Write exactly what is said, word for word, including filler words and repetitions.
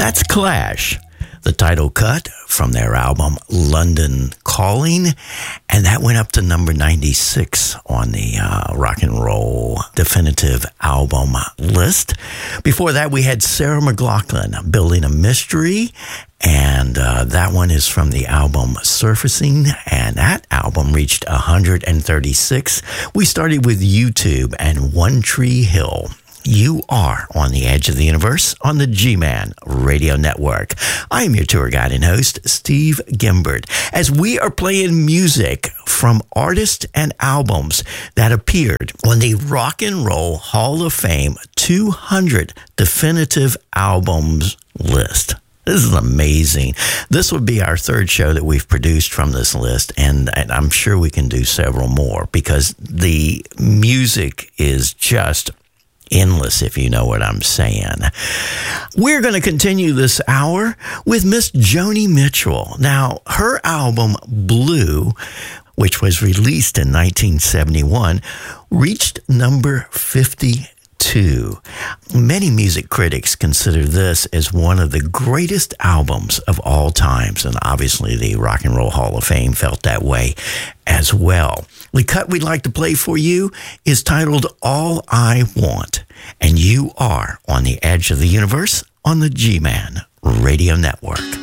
That's Clash, the title cut from their album London Calling, and that went up to number ninety-six on the uh, Rock and Roll Definitive Album list. Before that, we had Sarah McLachlan, Building a Mystery, and uh, that one is from the album Surfacing, and that album reached one hundred thirty-six. We started with YouTube and One Tree Hill. You are on the edge of the universe on the G-Man Radio Network. I am your tour guide and host, Steve Gimbert, as we are playing music from artists and albums that appeared on the Rock and Roll Hall of Fame two hundred Definitive Albums list. This is amazing. This would be our third show that we've produced from this list, and, and I'm sure we can do several more because the music is just endless, if you know what I'm saying. We're going to continue this hour with Miss Joni Mitchell. Now, her album Blue, which was released in nineteen seventy-one, reached number fifty-two. Many music critics consider this as one of the greatest albums of all times, and obviously the Rock and Roll Hall of Fame felt that way as well. The cut we'd like to play for you is titled All I Want, and you are on the edge of the universe on the G-Man Radio Network.